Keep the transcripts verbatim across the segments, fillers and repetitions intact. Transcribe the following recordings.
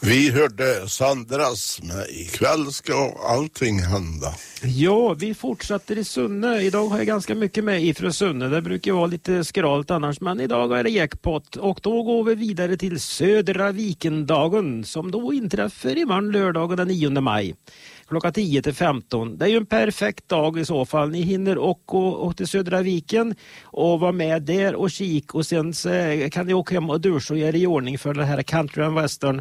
Vi hörde Sandras, men ikväll ska allting hända. Ja, vi fortsätter i Sunne. Idag har jag ganska mycket med ifrån Sunne. Det brukar vara lite skralt annars, men idag är det jackpot. Och då går vi vidare till Södra Vikendagen som då inträffar imorgon lördagen den nionde maj. Klockan tio till femton. Det är ju en perfekt dag i så fall. Ni hinner åka och till Södra Viken och vara med där och kik. Och sen så kan ni åka hem och duscha och göra i ordning för det här country and western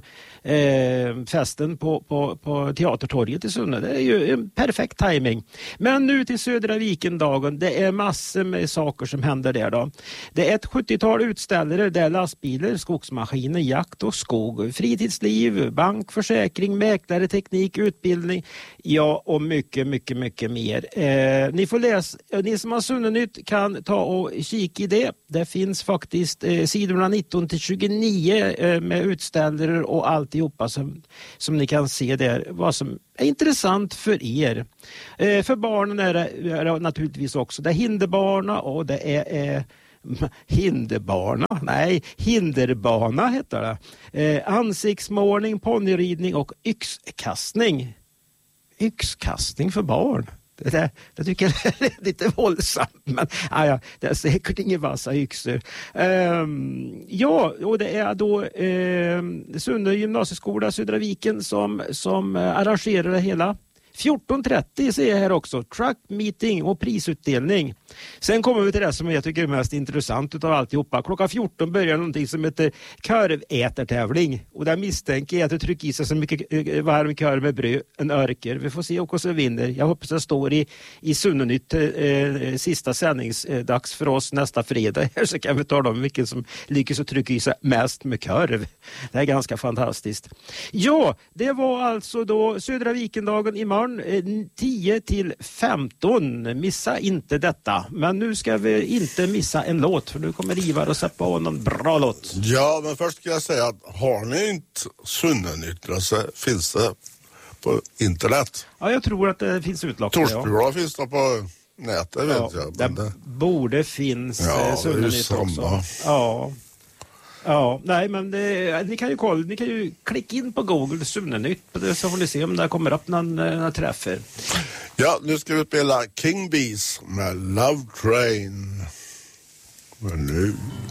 eh, festen på, på, på Teatertorget i Sunne. Det är ju en perfekt timing. Men nu till Södra Vikendagen. Det är massor med saker som händer där då. Det är ett sjuttiotal utställare där lastbilar, skogsmaskiner, jakt och skog, fritidsliv, bank, försäkring, mäklare, teknik, utbildning. Ja, och mycket, mycket, mycket mer. Eh, ni får läsa, ni som har Sunnenytt kan ta och kika i det. Det finns faktiskt eh, sidorna nitton till tjugonio eh, med utställare och alltihopa som, som ni kan se där. Vad som är intressant för er. Eh, för barnen är det, är det naturligtvis också. Det är hinderbarna och det är... Eh, Hinderbarna, nej, hinderbana heter det. Eh, ansiktsmålning, ponnyridning och yxkastning. Yxkastning för barn. Det, där, det tycker jag är lite våldsamt, men ah ja, det är säkert inga vassa yxor. Um, ja, och det är då um, Sunne gymnasieskola Södra Viken som, som arrangerar det hela. fjorton trettio ser jag här också. Truck meeting och prisutdelning. Sen kommer vi till det som jag tycker är mest intressant utav alltihopa. Klockan fjorton börjar någonting som heter korvätartävling. Och där misstänker jag att du trycker i sig så mycket varm korv med bröd en örker. Vi får se också som vinner. Jag hoppas det står i, i Sunnenytt eh, sista sändningsdags för oss nästa fredag. Så kan vi ta om vilken som lyckas att trycka i sig mest med korv. Det är ganska fantastiskt. Ja, det var alltså då Södra Vikendagen imorgon. tio till femton. Missa inte detta. Men nu ska vi inte missa en låt, för nu kommer Ivar och sätta på någon bra låt. Ja, men först ska jag säga att har ni inte Sunnenytt så finns det på internet. Ja, jag tror att det finns utlagt. Torsbybladet ja. Finns det på nätet, vet ja, jag. Det, det borde finns ja, Sunnenytt också. Ja. Ja, nej men det, ni kan ju kolla, ni kan ju klicka in på Google Sunnenytt så får ni se om det kommer upp någon, någon träffar. Ja, nu ska vi spela King Bees med Love Train. Men nu